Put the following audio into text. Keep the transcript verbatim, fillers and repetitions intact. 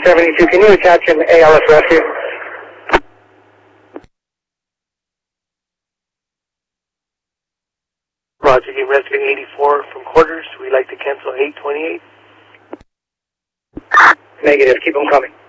seventy-two, can you attach an A L S rescue? Roger, Game Rescue eighty-four from quarters. We'd like to cancel eight twenty-eight. Negative, keep them coming.